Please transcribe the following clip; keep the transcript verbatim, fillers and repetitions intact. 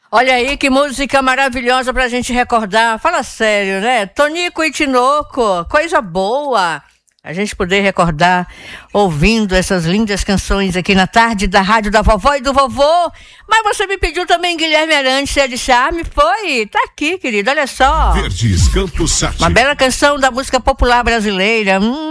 Olha aí que música maravilhosa pra gente recordar. Fala sério, né? Tonico e Tinoco, coisa boa. A gente poder recordar ouvindo essas lindas canções aqui na tarde da Rádio da Vovó e do Vovô. Mas você me pediu também Guilherme Arantes, é de charme? Foi? Tá aqui, querido, olha só. Verdes Campos Sat. Uma bela canção da música popular brasileira. Hum.